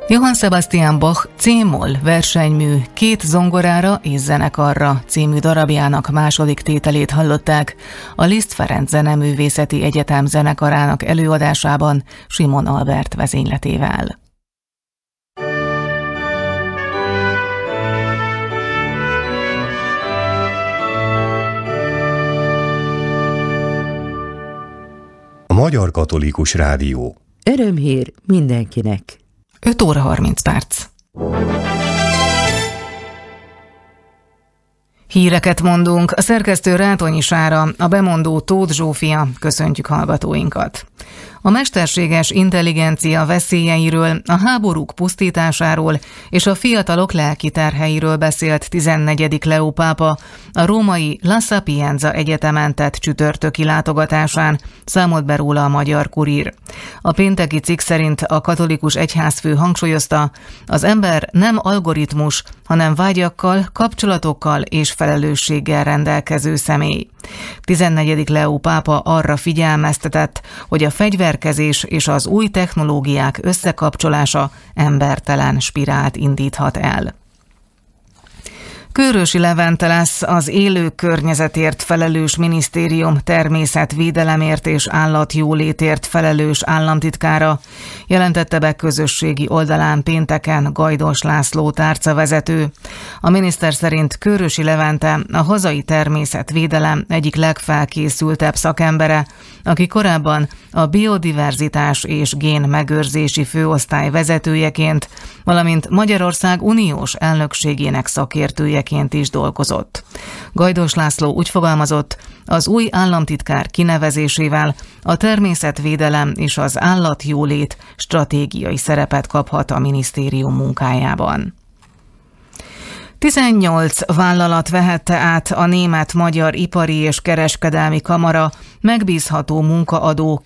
Johann Sebastian Bach C-moll versenymű 2 zongorára és zenekarra című darabjának második tételét hallották a Liszt Ferenc Zeneművészeti Egyetem zenekarának előadásában Simon Albert vezényletével. A Magyar Katolikus Rádió. Örömhír mindenkinek. 5 óra 30 perc. Híreket mondunk, a szerkesztő Rátonyi Sára, a bemondó Tóth Zsófia, köszöntjük hallgatóinkat. A mesterséges intelligencia veszélyeiről, a háborúk pusztításáról és a fiatalok lelki terheiről beszélt 14. Leó pápa a római La Sapienza Egyetemen tett csütörtöki látogatásán, számolt be róla a Magyar Kurír. A pénteki cikk szerint a katolikus egyházfő hangsúlyozta, az ember nem algoritmus, hanem vágyakkal, kapcsolatokkal és felelősséggel rendelkező személy. 14. Leó pápa arra figyelmeztetett, hogy a fegyverkezés és az új technológiák összekapcsolása embertelen spirált indíthat el. Kőrösi Levente lesz az élők környezetért felelős minisztérium természetvédelemért és állatjólétért felelős államtitkára, jelentette be közösségi oldalán pénteken Gajdos László tárcavezető. A miniszter szerint Kőrösi Levente a hazai természetvédelem egyik legfelkészültebb szakembere, aki korábban a biodiverzitás és gén megőrzési főosztály vezetőjeként, valamint Magyarország uniós elnökségének szakértőjeként is dolgozott. Gajdos László úgy fogalmazott, az új államtitkár kinevezésével a természetvédelem és az állatjólét stratégiai szerepet kaphat a minisztérium munkájában. 18 vállalat vehette át a Német-Magyar Ipari és Kereskedelmi Kamara megbízható munkaadó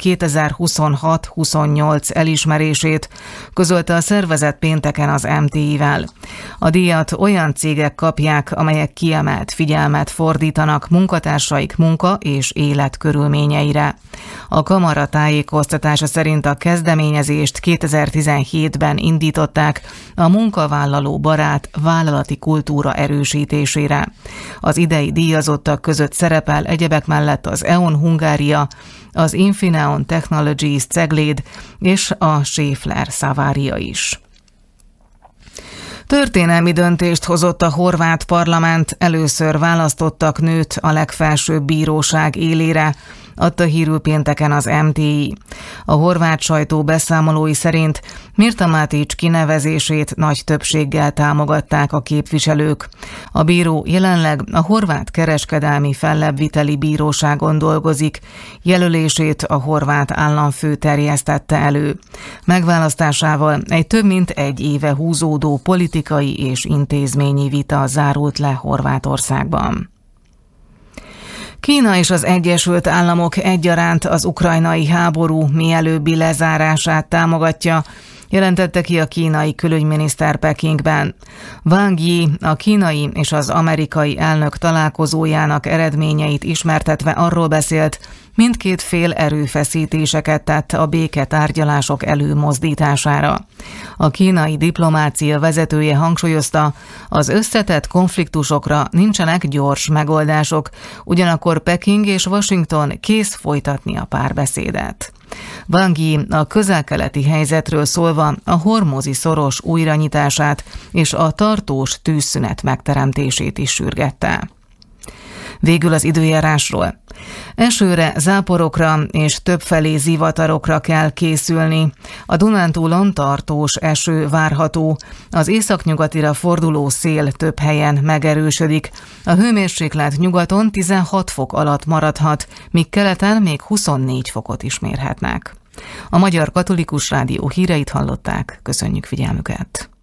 2026-28 elismerését, közölte a szervezet pénteken az MTI-vel. A díjat olyan cégek kapják, amelyek kiemelt figyelmet fordítanak munkatársaik munka- és életkörülményeire. A kamara tájékoztatása szerint a kezdeményezést 2017-ben indították a munkavállaló barát vállalati kultúra erősítésére. Az idei díjazottak között szerepel egyebek mellett az E.ON Hungária, az Infineon Technologies Cegléd és a Schaeffler Savaria is. Történelmi döntést hozott a horvát parlament, először választottak nőt a legfelsőbb bíróság élére, adta hírül pénteken az MTI. A horvát sajtó beszámolói szerint Mirta Matić kinevezését nagy többséggel támogatták a képviselők. A bíró jelenleg a horvát kereskedelmi fellebbviteli bíróságon dolgozik, jelölését a horvát államfő terjesztette elő. Megválasztásával egy több mint 1 éve húzódó politikai és intézményi vita zárult le Horvátországban. Kína és az Egyesült Államok egyaránt az ukrajnai háború mielőbbi lezárását támogatja, jelentette ki a kínai külügyminiszter Pekingben. Wang Yi a kínai és az amerikai elnök találkozójának eredményeit ismertetve arról beszélt, mindkét fél erőfeszítéseket tett a béketárgyalások előmozdítására. A kínai diplomácia vezetője hangsúlyozta, az összetett konfliktusokra nincsenek gyors megoldások, ugyanakkor Peking és Washington kész folytatni a párbeszédet. Wang Yi a közel-keleti helyzetről szólva a hormuzi szoros újranyitását és a tartós tűzszünet megteremtését is sürgette. Végül az időjárásról. Esőre, záporokra és többfelé zivatarokra kell készülni. A Dunántúlon tartós eső várható. Az északnyugatira forduló szél több helyen megerősödik. A hőmérséklet nyugaton 16 fok alatt maradhat, míg keleten még 24 fokot is mérhetnek. A Magyar Katolikus Rádió híreit hallották. Köszönjük figyelmüket!